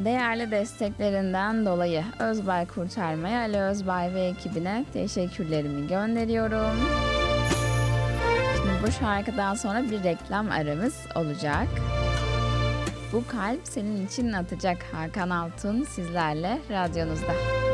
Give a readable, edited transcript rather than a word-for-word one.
Değerli desteklerinden dolayı Özbay Kurtarma'ya, Ali Özbay ve ekibine teşekkürlerimi gönderiyorum. Şimdi bu şarkıdan sonra bir reklam aramız olacak. Bu kalp senin için atacak. Hakan Altun sizlerle radyonuzda.